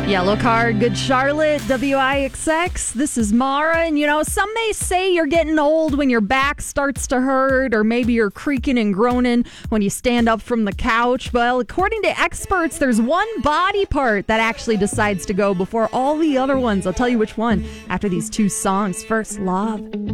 Yellow card, Good Charlotte, WIXX. This is Mara. And, some may say you're getting old when your back starts to hurt, or maybe you're creaking and groaning when you stand up from the couch. Well, according to experts, there's one body part that actually decides to go before all the other ones. I'll tell you which one after these two songs. First, Love.